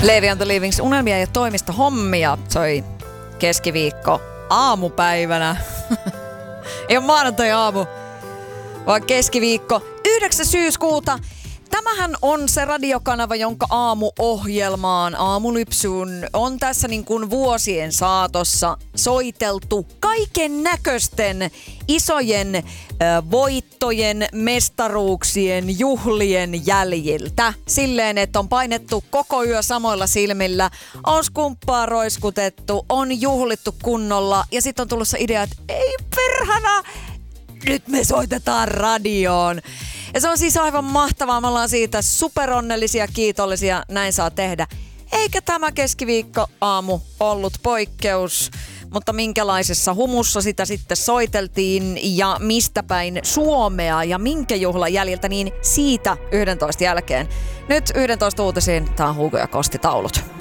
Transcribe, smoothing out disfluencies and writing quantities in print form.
Levi on the Leavings unelmia ja toimistohommia soi keskiviikko aamupäivänä. Ei ole maanantai aamu, vaan keskiviikko 9. syyskuuta. Tämähän on se radiokanava, jonka aamuohjelmaan, aamulypsyyn on tässä niin kuin vuosien saatossa soiteltu kaiken näköisten isojen voittojen, mestaruuksien, juhlien jäljiltä. Silleen, että on painettu koko yö samoilla silmillä, on skumppaa roiskutettu, on juhlittu kunnolla ja sitten on tullut se idea, että ei perhana, nyt me soitetaan radioon. Ja se on siis aivan mahtavaa. Me ollaan siitä superonnellisia, kiitollisia. Näin saa tehdä. Eikä tämä keskiviikko aamu ollut poikkeus. Mutta minkälaisessa humussa sitä sitten soiteltiin ja mistä päin Suomea ja minkä juhlan jäljiltä, niin siitä 11 jälkeen. Nyt 11 uutisiin. Tää on Hugo ja Kosti taulut.